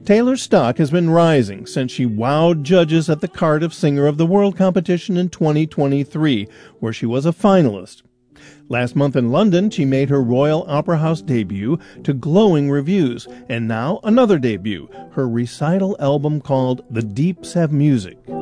Taylor's stock has been rising since she wowed judges at the Cardiff Singer of the World competition in 2023, where she was a finalist. Last month in London, she made her Royal Opera House debut to glowing reviews, and now another debut, her recital album called The Deeps Have Music.